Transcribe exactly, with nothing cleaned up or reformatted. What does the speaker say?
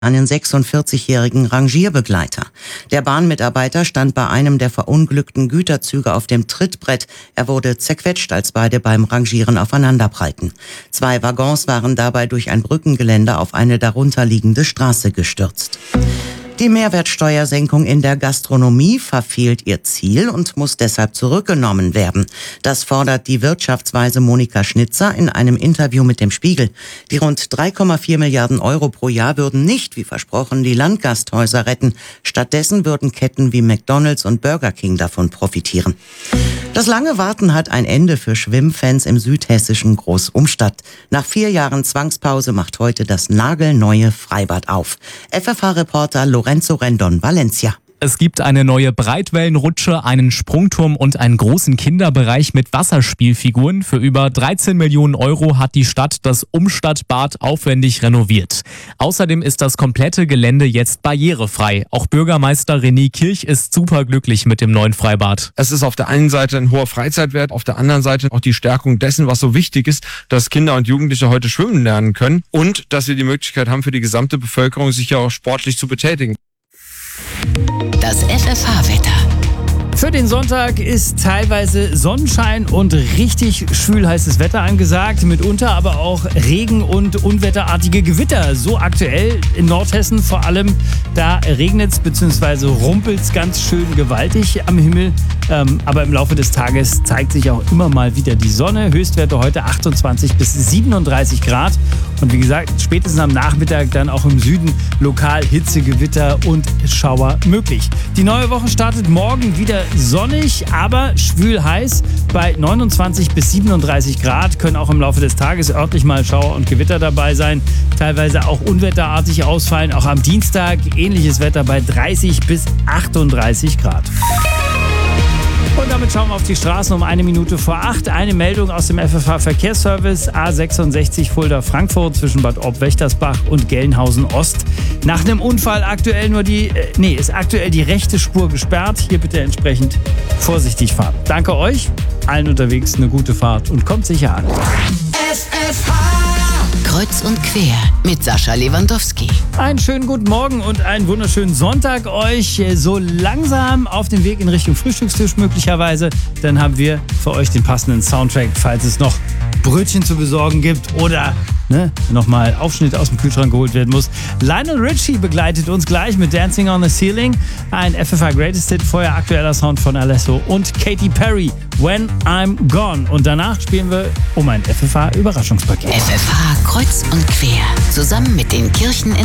einen sechsundvierzigjährigen Rangierbegleiter. Der Bahnmitarbeiter stand bei einem der verunglückten Güterzüge auf dem Trittbrett. Er wurde zerquetscht, als beide beim Rangieren aufeinanderprallten. Zwei Waggons waren dabei durch ein Brückengeländer auf eine darunterliegende Straße gestürzt. Die Mehrwertsteuersenkung in der Gastronomie verfehlt ihr Ziel und muss deshalb zurückgenommen werden. Das fordert die Wirtschaftsweise Monika Schnitzer in einem Interview mit dem Spiegel. Die rund drei Komma vier Milliarden Euro pro Jahr würden nicht, wie versprochen, die Landgasthäuser retten. Stattdessen würden Ketten wie McDonald's und Burger King davon profitieren. Das lange Warten hat ein Ende für Schwimmfans im südhessischen Großumstadt. Nach vier Jahren Zwangspause macht heute das nagelneue Freibad auf. F F H-Reporter Lorenzo Rendon, Valencia. Es gibt eine neue Breitwellenrutsche, einen Sprungturm und einen großen Kinderbereich mit Wasserspielfiguren. Für über dreizehn Millionen Euro hat die Stadt das Umstadtbad aufwendig renoviert. Außerdem ist das komplette Gelände jetzt barrierefrei. Auch Bürgermeister René Kirch ist superglücklich mit dem neuen Freibad. Es ist auf der einen Seite ein hoher Freizeitwert, auf der anderen Seite auch die Stärkung dessen, was so wichtig ist, dass Kinder und Jugendliche heute schwimmen lernen können und dass wir die Möglichkeit haben, für die gesamte Bevölkerung sich ja auch sportlich zu betätigen. Das F F H-Wetter. Für den Sonntag ist teilweise Sonnenschein und richtig schwül heißes Wetter angesagt, mitunter aber auch Regen- und unwetterartige Gewitter. So aktuell in Nordhessen vor allem, da regnet es bzw. rumpelt es ganz schön gewaltig am Himmel. Ähm, aber im Laufe des Tages zeigt sich auch immer mal wieder die Sonne. Höchstwerte heute achtundzwanzig bis siebenunddreißig Grad. Und wie gesagt, spätestens am Nachmittag dann auch im Süden lokal Hitze, Gewitter und Schauer möglich. Die neue Woche startet morgen wieder sonnig, aber schwül heiß. Bei neunundzwanzig bis siebenunddreißig Grad können auch im Laufe des Tages örtlich mal Schauer und Gewitter dabei sein. Teilweise auch unwetterartig ausfallen. Auch am Dienstag ähnliches Wetter bei dreißig bis achtunddreißig Grad. Und damit schauen wir auf die Straßen um eine Minute vor acht. Eine Meldung aus dem F F H-Verkehrsservice. A sechsundsechzig Fulda-Frankfurt zwischen Bad Ob-Wächtersbach und Gelnhausen-Ost. Nach einem Unfall aktuell nur die, äh, nee, ist aktuell die rechte Spur gesperrt. Hier bitte entsprechend vorsichtig fahren. Danke euch, allen unterwegs eine gute Fahrt und kommt sicher an. F F H Kreuz und quer mit Sascha Lewandowski. Einen schönen guten Morgen und einen wunderschönen Sonntag euch. So langsam auf dem Weg in Richtung Frühstückstisch möglicherweise. Dann haben wir für euch den passenden Soundtrack, falls es noch Brötchen zu besorgen gibt oder ne, nochmal Aufschnitt aus dem Kühlschrank geholt werden muss. Lionel Richie begleitet uns gleich mit Dancing on the Ceiling. Ein F F H Greatest Hit, vorher aktueller Sound von Alesso und Katy Perry, When I'm Gone. Und danach spielen wir um ein F F H Überraschungspaket. F F H Kreuz und quer. Zusammen mit den Kirchen in